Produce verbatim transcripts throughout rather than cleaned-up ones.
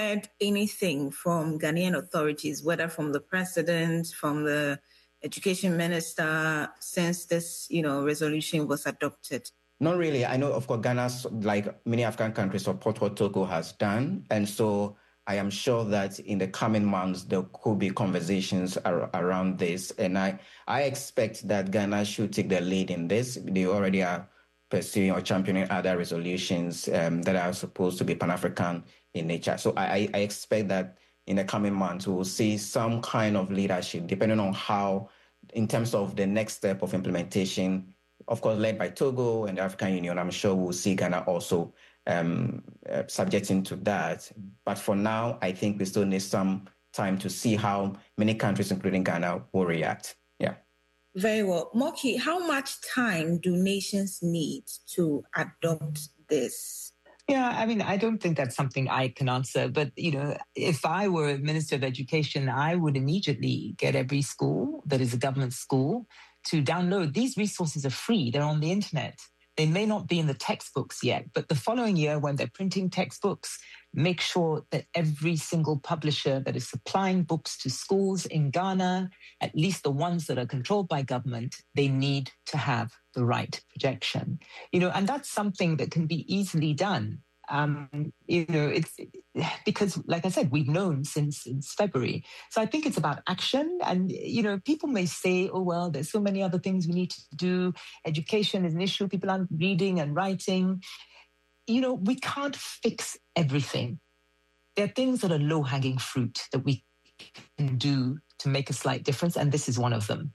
heard anything from Ghanaian authorities, whether from the president, from the education minister, since this, you know, resolution was adopted? Not really. I know, of course, Ghana, like many African countries, support what Togo has done. And so I am sure that in the coming months, there could be conversations ar- around this. And I, I expect that Ghana should take the lead in this. They already are pursuing or championing other resolutions um, that are supposed to be Pan-African in nature. So I, I expect that in the coming months, we will see some kind of leadership, depending on how, in terms of the next step of implementation, of course, led by Togo and the African Union. I'm sure we'll see Ghana also um, uh, subjecting to that. But for now, I think we still need some time to see how many countries, including Ghana, will react. Yeah. Very well. Moki, how much time do nations need to adopt this? Yeah, I mean, I don't think that's something I can answer. But, you know, if I were Minister of Education, I would immediately get every school that is a government school to download. These resources are free. They're on the internet. They may not be in the textbooks yet, but the following year when they're printing textbooks, make sure that every single publisher that is supplying books to schools in Ghana, at least the ones that are controlled by government, they need to have the right projection. You know, and that's something that can be easily done. Um, you know, it's because, like I said, we've known since, since February. So I think it's about action. And, you know, people may say, oh, well, there's so many other things we need to do. Education is an issue. People aren't reading and writing. You know, we can't fix everything. There are things that are low-hanging fruit that we can do to make a slight difference. And this is one of them.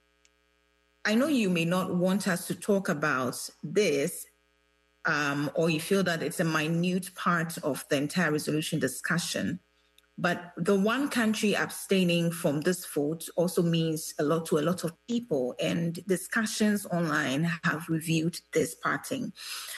I know you may not want us to talk about this, Um, or you feel that it's a minute part of the entire resolution discussion. But the one country abstaining from this vote also means a lot to a lot of people, and discussions online have reviewed this parting.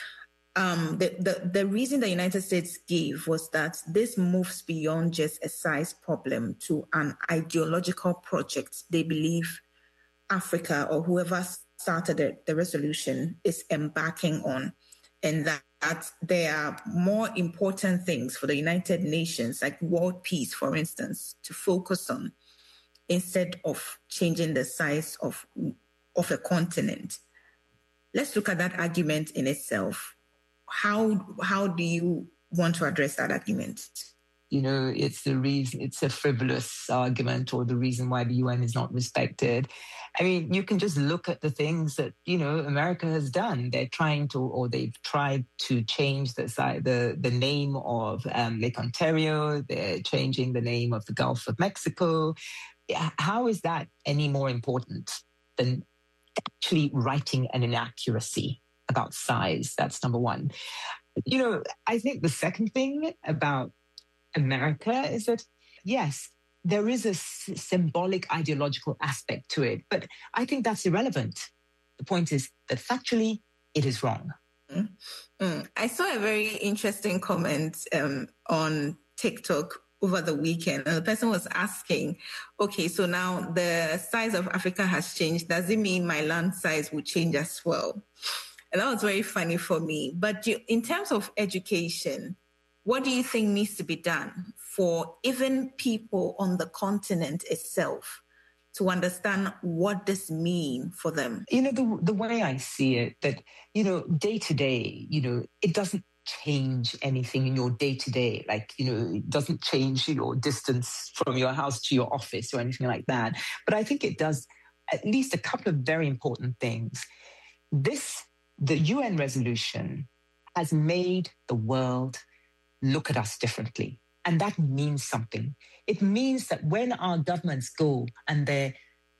Um, the, the, the reason the United States gave was that this moves beyond just a size problem to an ideological project they believe Africa or whoever started the, the resolution is embarking on. And that, that there are more important things for the United Nations, like world peace, for instance, to focus on instead of changing the size of, of a continent. Let's look at that argument in itself. How, how do you want to address that argument? You know, it's the reason, it's a frivolous argument, or the reason why the U N is not respected. I mean, you can just look at the things that, you know, America has done. They're trying to, or they've tried to change the the, the name of um, Lake Ontario. They're changing the name of the Gulf of Mexico. How is that any more important than actually writing an inaccuracy about size? That's number one. You know, I think the second thing about America is that, yes, there is a s- symbolic ideological aspect to it, but I think that's irrelevant. The point is that factually, it is wrong. Mm-hmm. I saw a very interesting comment um, on TikTok over the weekend, and the person was asking, okay, so now the size of Africa has changed. Does it mean my land size will change as well? And that was very funny for me. But you, in terms of education, what do you think needs to be done for even people on the continent itself to understand what this means for them? You know, the, the way I see it, that, you know, day to day, you know, it doesn't change anything in your day to day. Like, you know, it doesn't change your distance from your house to your office or anything like that. But I think it does at least a couple of very important things. This, the U N resolution has made the world look at us differently. And that means something. It means that when our governments go and they're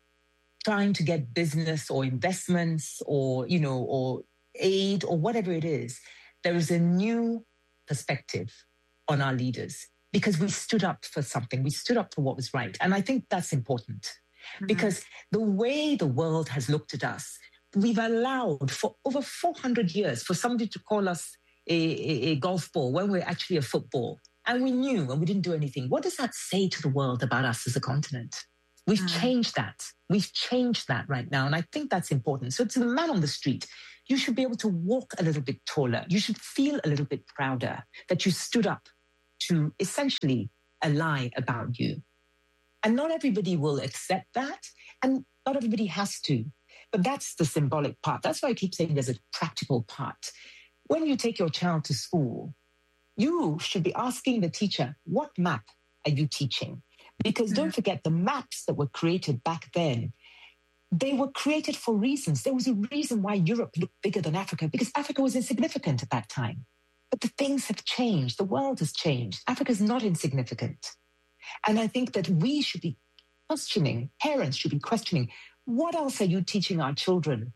trying to get business or investments or, you know, or aid or whatever it is, there is a new perspective on our leaders because we stood up for something. We stood up for what was right. And I think that's important mm-hmm. because the way the world has looked at us, we've allowed for over four hundred years for somebody to call us A, a, a golf ball when we're actually a football. And we knew and we didn't do anything. What does that say to the world about us as a continent? We've mm. changed that. We've changed that right now. And I think that's important. So to the man on the street, you should be able to walk a little bit taller. You should feel a little bit prouder that you stood up to essentially a lie about you. And not everybody will accept that, and not everybody has to. But that's the symbolic part. That's why I keep saying there's a practical part. When you take your child to school, you should be asking the teacher, what map are you teaching? Because don't forget, the maps that were created back then, they were created for reasons. There was a reason why Europe looked bigger than Africa, because Africa was insignificant at that time. But the things have changed. The world has changed. Africa is not insignificant. And I think that we should be questioning, parents should be questioning, what else are you teaching our children?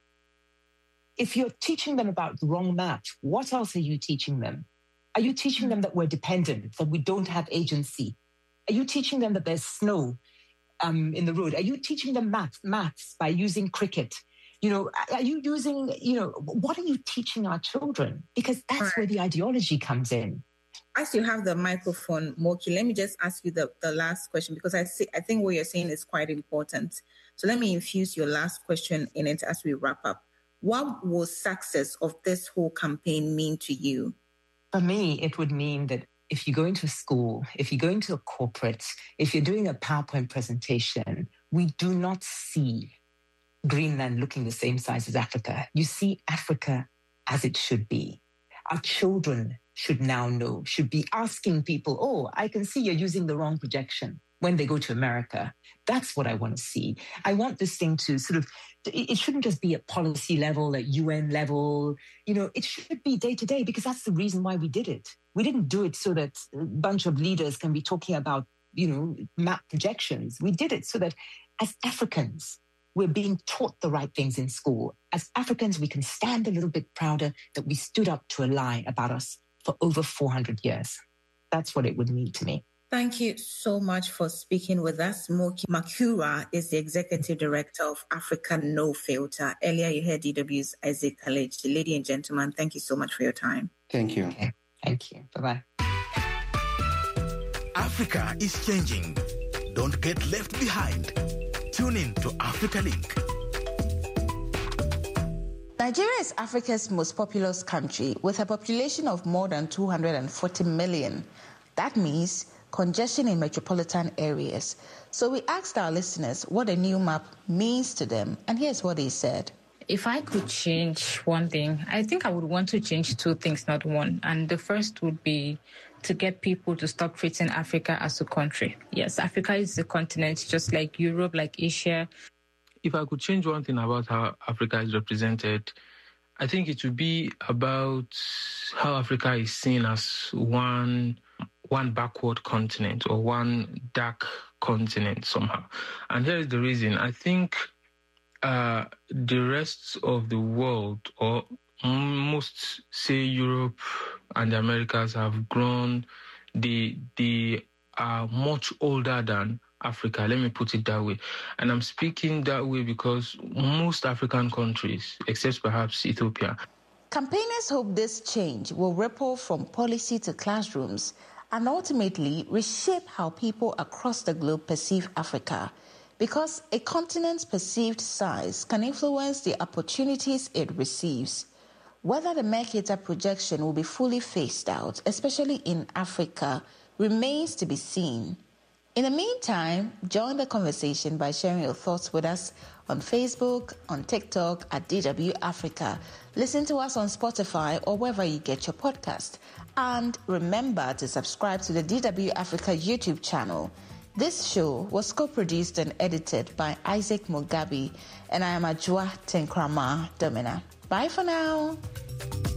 If you're teaching them about the wrong map, what else are you teaching them? Are you teaching them that we're dependent, that we don't have agency? Are you teaching them that there's snow um, in the road? Are you teaching them math, maths by using cricket? You know, are you using, you know, what are you teaching our children? Because that's right. Where the ideology comes in. As you have the microphone, Moki, let me just ask you the, the last question, because I see, I think what you're saying is quite important. So let me infuse your last question in it as we wrap up. What will success of this whole campaign mean to you? For me, it would mean that if you go into a school, if you go into a corporate, if you're doing a PowerPoint presentation, we do not see Greenland looking the same size as Africa. You see Africa as it should be. Our children should now know, should be asking people, oh, I can see you're using the wrong projection when they go to America. That's what I want to see. I want this thing to sort of, it shouldn't just be at policy level, at U N level. You know, it should be day to day, because that's the reason why we did it. We didn't do it so that a bunch of leaders can be talking about, you know, map projections. We did it so that as Africans, we're being taught the right things in school. As Africans, we can stand a little bit prouder that we stood up to a lie about us for over four hundred years. That's what it would mean to me. Thank you so much for speaking with us. Moki Makura is the Executive Director of Africa No Filter. Earlier, you heard D W's Isaac Khalid. Ladies and gentlemen, thank you so much for your time. Thank you. Okay. Thank you. Bye-bye. Africa is changing. Don't get left behind. Tune in to Africa Link. Nigeria is Africa's most populous country with a population of more than two hundred forty million. That means congestion in metropolitan areas. So we asked our listeners what a new map means to them, and here's what they said. If I could change one thing, I think I would want to change two things, not one. And the first would be to get people to stop treating Africa as a country. Yes, Africa is a continent, just like Europe, like Asia. If I could change one thing about how Africa is represented, I think it would be about how Africa is seen as one one backward continent or one dark continent somehow. And here is the reason. I think uh, the rest of the world, or most, say, Europe and the Americas have grown. They, they are much older than Africa, let me put it that way. And I'm speaking that way because most African countries, except perhaps Ethiopia. Campaigners hope this change will ripple from policy to classrooms and ultimately reshape how people across the globe perceive Africa, because a continent's perceived size can influence the opportunities it receives. Whether the Mercator projection will be fully phased out, especially in Africa, remains to be seen. In the meantime, join the conversation by sharing your thoughts with us on Facebook, on TikTok at D W Africa. Listen to us on Spotify or wherever you get your podcast. And remember to subscribe to the D W Africa YouTube channel. This show was co-produced and edited by Isaac Mugabe, and I am Ajua Tenkrama Domina. Bye for now.